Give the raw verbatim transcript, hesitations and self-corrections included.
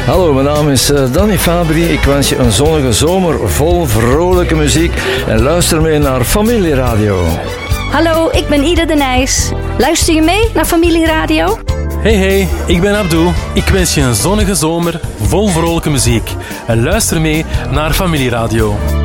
Hallo, mijn naam is uh, Danny Fabri. Ik wens je een zonnige zomer vol vrolijke muziek en luister mee naar Familieradio. Hallo, ik ben Ida de Nijs. Luister je mee naar Familieradio? Hey hey, ik ben Abdou. Ik wens je een zonnige zomer vol vrolijke muziek en luister mee naar Familieradio.